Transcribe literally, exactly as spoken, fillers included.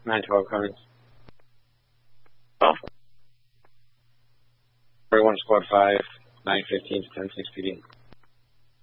nine twelve Cummings. Alpha. Forty-one Squad five, nine fifteen to ten six P D.